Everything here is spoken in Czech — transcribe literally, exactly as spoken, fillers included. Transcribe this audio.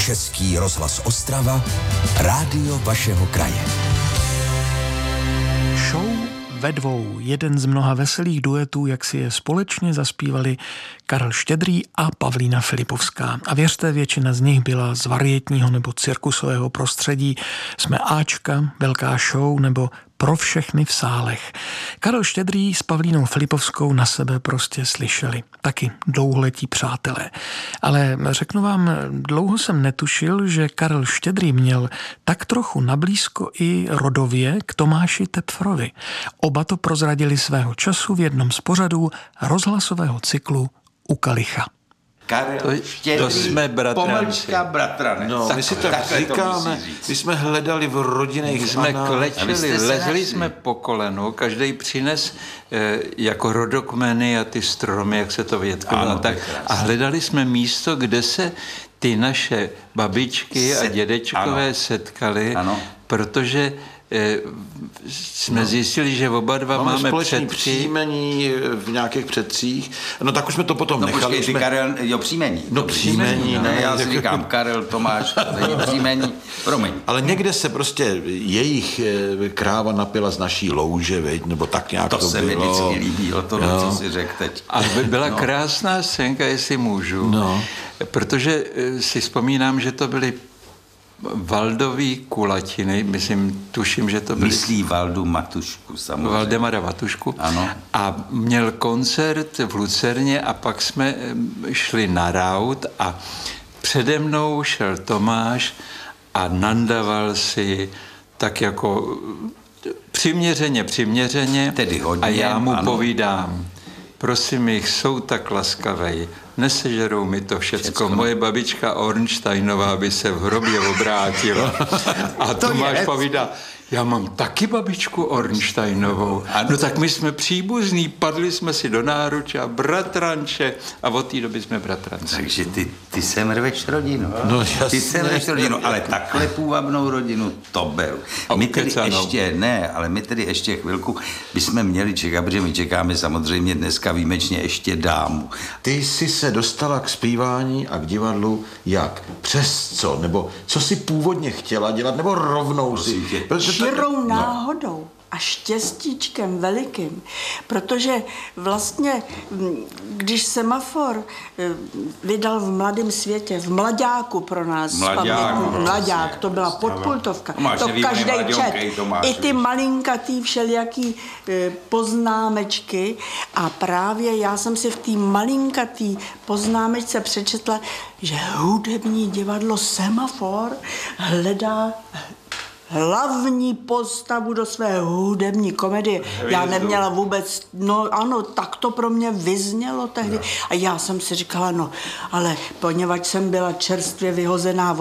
Český rozhlas Ostrava, rádio vašeho kraje. Show ve dvou, jeden z mnoha veselých duetů, jak si je společně zaspívali Karel Štědrý a Pavlína Filipovská. A věřte, většina z nich byla z varietního nebo cirkusového prostředí. Jsme Ačka, velká show nebo Pro všechny v sálech. Karel Štědrý s Pavlínou Filipovskou na sebe prostě slyšeli. Taky dlouholetí přátelé. Ale řeknu vám, dlouho jsem netušil, že Karel Štědrý měl tak trochu nablízko i rodově k Tomáši Tepfrovi. Oba to prozradili svého času v jednom z pořadů rozhlasového cyklu U kalicha. Karel to, Štědrý, to jsme bratranci. pomlčka bratranec. No, my si tak říkáme, my jsme hledali v rodinných my jsme klečeli, lezli jsme po kolenu, každý přines e, jako rodokmeny a ty stromy, jak se to větkovalo, tak, a hledali jsme místo, kde se ty naše babičky Set, a dědečkové ano. setkali, ano. protože jsme no. zjistili, že oba dva máme, máme společný předky. příjmení v nějakých předcích. No tak už jsme to potom no, nechali. Počkej, jsme... Karel, jo, příjmení. No příjmení. Ne, já si říkám Karel, Tomáš, není příjmení, promiň. Ale někde se prostě jejich kráva napila z naší louže, veď, nebo tak nějak to, to se bylo. mi vždycky líbilo, to, no. co si řekl teď. A byla no. krásná scénka, jestli můžu. No. Protože si vzpomínám, že to byly Valdový kulatiny, myslím, tuším, že to byly... Myslí Valdu Matušku, samozřejmě. Valdemara Matušku. Ano. A měl koncert v Lucerně a pak jsme šli na raut a přede mnou šel Tomáš a nandaval si tak jako přiměřeně, přiměřeně. Tedy hodně, a já mu ano. povídám, prosím jich, jsou tak laskavej, nesežerou mi to všecko. všecko. Moje babička Ornsteinová by se v hrobě obrátila. A Tomáš povídá, já mám taky babičku Ornsteinovou. No tak my jsme příbuzní, padli jsme si do náruče a bratranče a od té doby jsme bratranci. Takže ty, ty sem rveš rodinu. No jasně. Ty sem rveš rodinu, ale takhle půvabnou rodinu, to beru. My tedy ještě, ne, ale my tedy ještě chvilku bychom měli čekat, protože my čekáme samozřejmě dneska výjimečně ještě dámu. Ty jsi se dostala k zpívání a k divadlu jak? Přes co? Nebo co jsi původně chtěla dělat? Nebo rovnou si? Čirou náhodou a štěstíčkem velikým, protože vlastně, když Semafor vydal v Mladém světě, v Mlaďáku pro nás, Mlaďák, pamětku, Mlaďák, to byla podpultovka, Tomáš, to každý čet, Tomáš, i ty malinkatý všelijaký poznámečky a právě já jsem si v té malinkatý poznámečce přečetla, že hudební divadlo Semafor hledá hlavní postavu do své hudební komedie. Já neměla vůbec, no ano, tak to pro mě vyznělo tehdy. A já jsem si říkala, no, ale poněvadž jsem byla čerstvě vyhozená